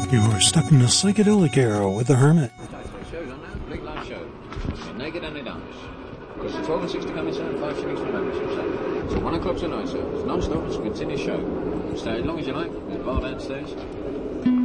You are stuck in the psychedelic era with the Hermit. Shows on now, big live show. You're naked and it dance. Costs you 12 and 60 coming, sir, and 5 shillings for membership, sir. So 1 o'clock tonight, sir. It's non-stop, it's a continuous show. Stay as long as you like. There's a bar downstairs.